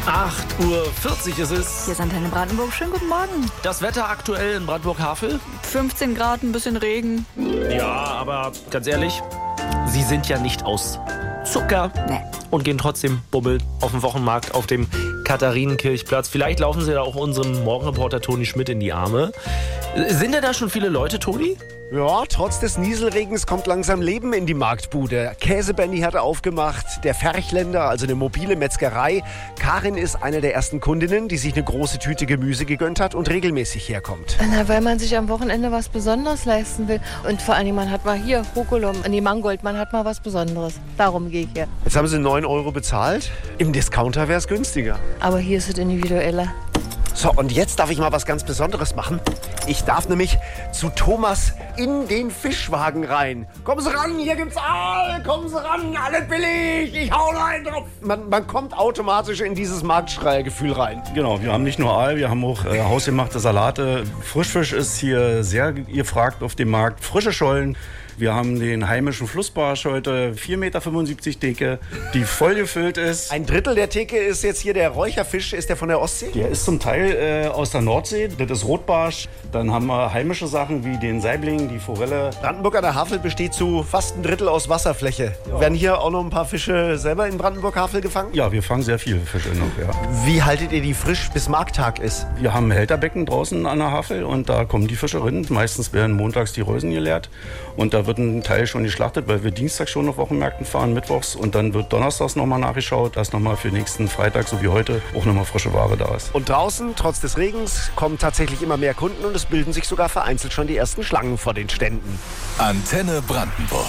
8:40 Uhr ist es. Hier ist Antenne Brandenburg. Schönen guten Morgen. Das Wetter aktuell in Brandenburg-Havel? 15 Grad, ein bisschen Regen. Ja, aber ganz ehrlich, Sie sind ja nicht aus Zucker. Nee. Und gehen trotzdem bummeln auf dem Wochenmarkt auf dem Katharinenkirchplatz. Vielleicht laufen Sie da auch unserem Morgenreporter Toni Schmidt in die Arme. Sind denn da schon viele Leute, Toni? Ja, trotz des Nieselregens kommt langsam Leben in die Marktbude. Käsebenny hat aufgemacht, der Ferchländer, also eine mobile Metzgerei. Karin ist eine der ersten Kundinnen, die sich eine große Tüte Gemüse gegönnt hat und regelmäßig herkommt. Na, weil man sich am Wochenende was Besonderes leisten will. Und vor allem, man hat mal hier Rucola, nee, Mangold, man hat mal was Besonderes. Darum gehe ich hier. Jetzt haben sie 9 € bezahlt. Im Discounter wäre es günstiger. Aber hier ist es individueller. So, und jetzt darf ich mal was ganz Besonderes machen. Ich darf nämlich zu Thomas in den Fischwagen rein. Kommen Sie ran, hier gibt's Aal, kommen Sie ran, alles billig, ich hau rein drauf. Man kommt automatisch in dieses Marktschreiergefühl rein. Genau, wir haben nicht nur Aal, wir haben auch hausgemachte Salate. Frischfisch ist hier sehr gefragt auf dem Markt. Frische Schollen. Wir haben den heimischen Flussbarsch heute, 4,75 Meter Theke, die voll gefüllt ist. Ein Drittel der Theke ist jetzt hier der Räucherfisch. Ist der von der Ostsee? Der ist zum Teil aus der Nordsee, das ist Rotbarsch. Dann haben wir heimische Sachen wie den Saibling, die Forelle. Brandenburg an der Havel besteht zu fast ein Drittel aus Wasserfläche. Ja. Werden hier auch noch ein paar Fische selber in Brandenburg-Havel gefangen? Ja, wir fangen sehr viele Fische noch, ja. Wie haltet ihr die frisch, bis Markttag ist? Wir haben Hälterbecken draußen an der Havel und da kommen die Fische rein. Meistens werden montags die Rösen geleert und da wird ein Teil schon geschlachtet, weil wir Dienstag schon auf Wochenmärkten fahren, mittwochs und dann wird donnerstags nochmal nachgeschaut, dass nochmal für nächsten Freitag, so wie heute, auch nochmal frische Ware da ist. Und draußen, trotz des Regens, kommen tatsächlich immer mehr Kunden und es bilden sich sogar vereinzelt schon die ersten Schlangen vor den Ständen. Antenne Brandenburg.